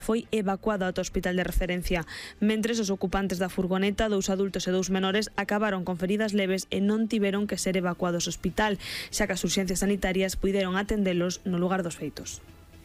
foi evacuado ata o hospital de referencia. Mentres, os ocupantes da furgoneta, 2 adultos e 2 menores, acabaron con feridas leves e non tiveron que ser evacuados ao hospital, xa que as urxencias sanitarias puideron atendelos no lugar dos feitos.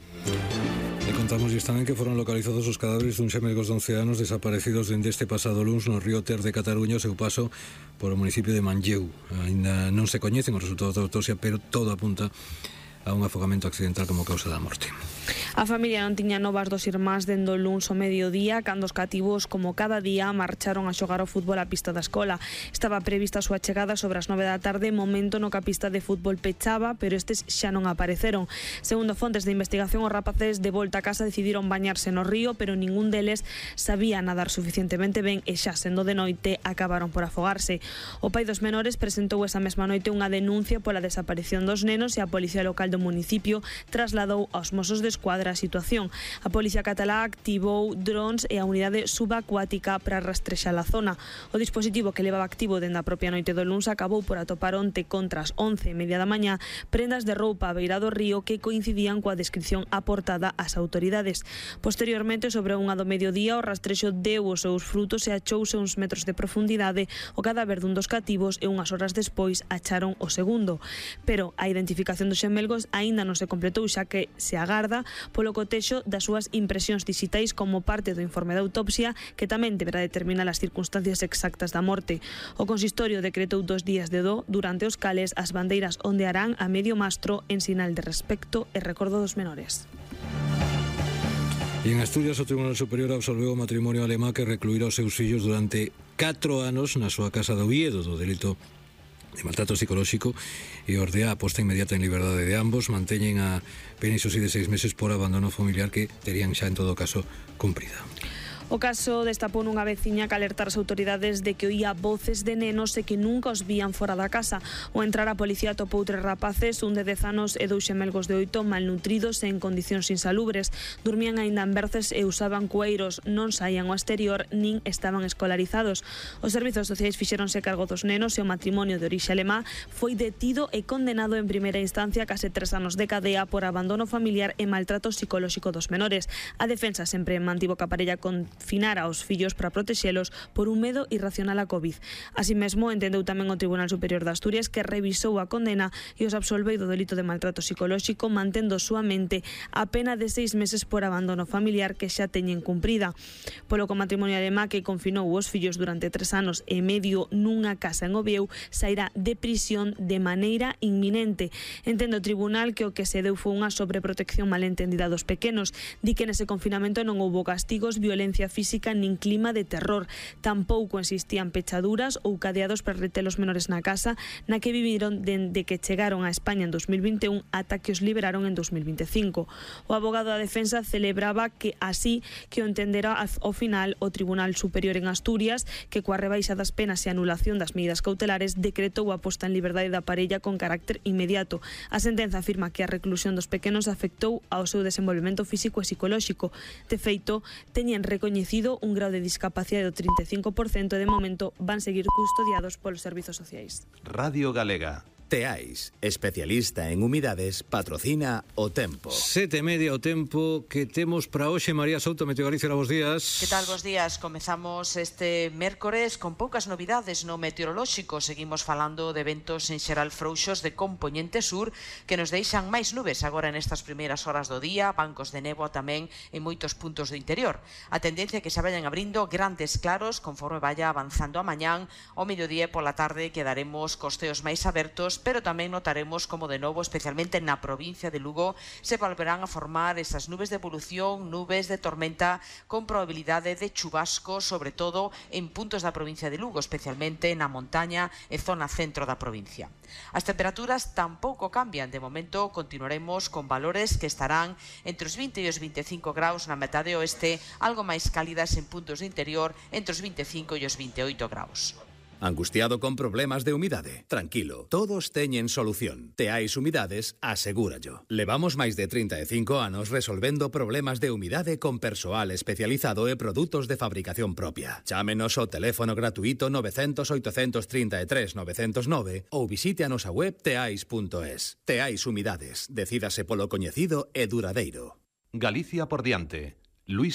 E contamos tamén que foron localizados os cadáveres dun xemelgos de 11 anos desaparecidos dende este pasado luns no río Ter de Cataluña, o seu paso por o municipio de Manlleu. Ainda non se coñecen os resultados da autopsia, pero todo apunta a un afogamento accidental como causa da morte. A familia non tiña novas dos irmáns dende o luns ao mediodía, cando os cativos, como cada día, marcharon a xogar ao fútbol á pista da escola. Estaba prevista a súa chegada sobre as 9 da tarde, momento no que a pista de fútbol pechaba, pero estes xa non apareceron. Segundo fontes de investigación, os rapaces de volta a casa decidiron bañarse no río, pero ningún deles sabía nadar suficientemente ben e xa sendo de noite acabaron por afogarse. O pai dos menores presentou esa mesma noite unha denuncia pola desaparición dos nenos e a policía local do municipio trasladou aos Mossos de Escuadra a situación. A Policía Catalá activou drones e a unidade subacuática para rastrexar a zona. O dispositivo que levaba activo dende a propia noite do luns acabou por atopar onte contra as 11:30 da mañá prendas de roupa á beira do río que coincidían coa descripción aportada ás autoridades. Posteriormente, sobre unha do mediodía, o rastrexo deu os seus frutos e achouse uns metros de profundidade o cadáver dun dos cativos e unhas horas despois acharon o segundo. Pero a identificación dos xemelgos aínda non se completou, xa que se agarda polo cotexo das súas impresións digitais como parte do informe de autopsia, que tamén deberá determinar as circunstancias exactas da morte. O consistorio decretou 2 días de do durante os cales as bandeiras ondearán a medio mastro en sinal de respecto e recordo dos menores. E en Asturias, o Tribunal Superior absolveu o matrimonio alemán que recluíra os seus fillos durante 4 anos na súa casa de Oviedo do delito de maltrato psicolóxico e ordea a posta inmediata en liberdade de ambos. Manteñen a pena, iso sí, de 6 meses por abandono familiar que terían xa en todo caso cumprida. O caso destapou nunha veciña que alertar as autoridades de que oía voces de nenos e que nunca os vían fora da casa. Ao entrar, a policía atopou 3 rapaces, un de 10 anos e 2 xemelgos de 8, malnutridos e en condicións insalubres. Dormían aínda en berces e usaban cueiros, non saían ao exterior nin estaban escolarizados. Os servizos sociais fixéronse cargo dos nenos e o matrimonio de orixe alemá foi detido e condenado en primeira instancia a case 3 anos de cadea por abandono familiar e maltrato psicolóxico dos menores. A defensa sempre mantivo que a parella confinar aos fillos para protexelos por un medo irracional a COVID. Así mesmo, entendeu tamén o Tribunal Superior de Asturias que revisou a condena e os absolveu do delito de maltrato psicolóxico, mantendo soamente a pena de 6 meses por abandono familiar que xa teñen cumprida. Polo que o matrimonio alemán que confinou os fillos durante 3 anos e medio nunha casa en Oviedo sairá de prisión de maneira inminente. Entende o tribunal que o que se deu foi unha sobreprotección malentendida dos pequenos. Di que nese confinamento non houbo castigos, violencia física nin clima de terror. Tampouco existían pechaduras ou cadeados para reter os menores na casa na que viviron dende que chegaron a España en 2021 ata que os liberaron en 2025. O abogado da defensa celebraba que así que o entenderá ao final o Tribunal Superior en Asturias, que coa rebaixa das penas e anulación das medidas cautelares decretou a posta en liberdade da parella con carácter inmediato. A sentenza afirma que a reclusión dos pequenos afectou ao seu desenvolvemento físico e psicolóxico. De feito, teñen recoñecido un grau de discapacidade do 35% e de momento van seguir custodiados polos servizos sociais. Radio Galega. Teais, especialista en humidades, patrocina o tempo. 7:30 o tempo que temos para hoxe. María Souto, Meteo Galicia, bos días. Que tal, bos días? Comezamos este mércores con poucas novidades no meteorolóxico. Seguimos falando de ventos en xeral frouxos de compoñente sur que nos deixan máis nubes agora nestas primeiras horas do día, bancos de néboa tamén en moitos puntos do interior. A tendencia é que se vayan abrindo grandes claros conforme vaya avanzando a mañán. Ao mediodía e pola tarde quedaremos costeos máis abertos, pero tamén notaremos como de novo, especialmente na provincia de Lugo, se volverán a formar esas nubes de evolución, nubes de tormenta con probabilidade de chubasco, sobre todo en puntos da provincia de Lugo, especialmente na montaña e zona centro da provincia. As temperaturas tampouco cambian. De momento continuaremos con valores que estarán entre os 20 e os 25 graus na metade oeste, algo máis cálidas en puntos do interior entre os 25 e os 28 graus. Angustiado con problemas de humidade? Tranquilo, todos teñen solución. Teais Humidades asegúrallo. Levamos máis de 35 anos resolvendo problemas de humidade con persoal especializado e produtos de fabricación propia. Chámenos ao teléfono gratuito 900 833 909 ou visite a nosa web teais.es. Teais Humidades, decídase polo coñecido e duradeiro. Galicia por diante. Luis